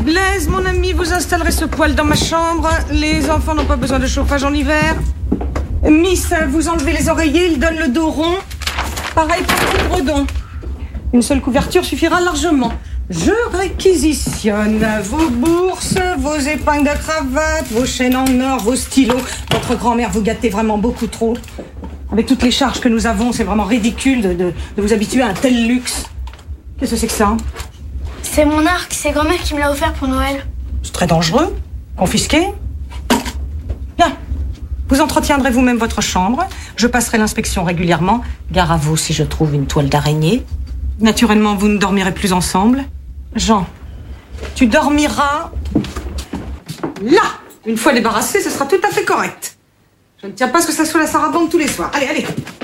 Blaise, mon ami, vous installerez ce poêle dans ma chambre. Les enfants n'ont pas besoin de chauffage en hiver. Miss, vous enlevez les oreillers, il donne le dos rond. Pareil pour le bredon. Une seule couverture suffira largement. Je réquisitionne vos bourses, vos épingles de cravate, vos chaînes en or, vos stylos. Votre grand-mère vous gâtez vraiment beaucoup trop. Avec toutes les charges que nous avons, c'est vraiment ridicule de vous habituer à un tel luxe. Qu'est-ce que c'est que ça? C'est mon arc, c'est grand-mère qui me l'a offert pour Noël. C'est très dangereux. Confisqué. Bien. Vous entretiendrez vous-même votre chambre. Je passerai l'inspection régulièrement. Gare à vous si je trouve une toile d'araignée. Naturellement, vous ne dormirez plus ensemble. Jean, tu dormiras là. Une fois débarrassé, ce sera tout à fait correct. Je ne tiens pas à ce que ça soit la sarabande tous les soirs. Allez, allez.